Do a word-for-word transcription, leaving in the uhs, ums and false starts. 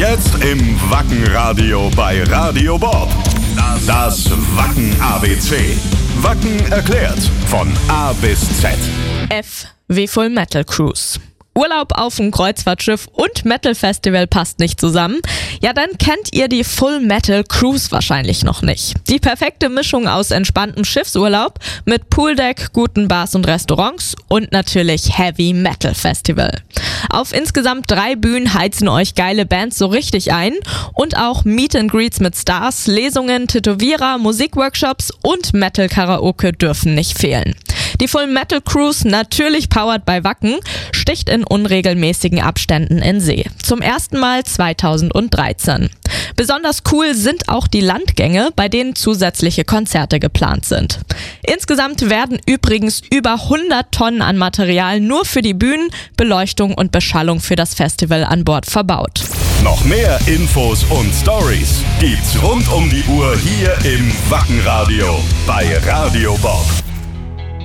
Jetzt im Wacken-Radio bei Radio Bob. Das Wacken-A B C. Wacken erklärt von A bis Z. F wie Full Metal Cruise. Urlaub auf dem Kreuzfahrtschiff und Metal Festival passt nicht zusammen? Ja, dann kennt ihr die Full Metal Cruise wahrscheinlich noch nicht. Die perfekte Mischung aus entspanntem Schiffsurlaub mit Pooldeck, guten Bars und Restaurants und natürlich Heavy Metal Festival. Auf insgesamt drei Bühnen heizen euch geile Bands so richtig ein und auch Meet and Greets mit Stars, Lesungen, Tätowierer, Musikworkshops und Metal Karaoke dürfen nicht fehlen. Die Full Metal Cruise, natürlich powered by Wacken, sticht in unregelmäßigen Abständen in See. Zum ersten Mal zweitausenddreizehn. Besonders cool sind auch die Landgänge, bei denen zusätzliche Konzerte geplant sind. Insgesamt werden übrigens über hundert Tonnen an Material nur für die Bühnen, Beleuchtung und Beschallung für das Festival an Bord verbaut. Noch mehr Infos und Stories gibt's rund um die Uhr hier im Wacken-Radio bei Radio Bob.